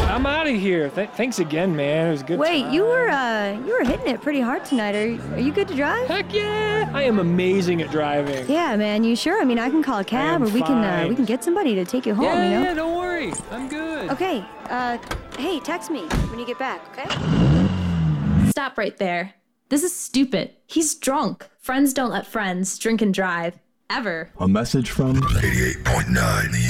I'm out of here. Thanks again, man. It was a good. Wait, time. you were hitting it pretty hard tonight. Are you good to drive? Heck yeah! I am amazing at driving. Yeah, man. You sure? I mean, I can call a cab, or we can get somebody to take you home. Yeah, you know? yeah. Don't worry. I'm good. Okay. Hey, text me when you get back. Okay? Stop right there. This is stupid. He's drunk. Friends don't let friends drink and drive. Ever. A message from 88.9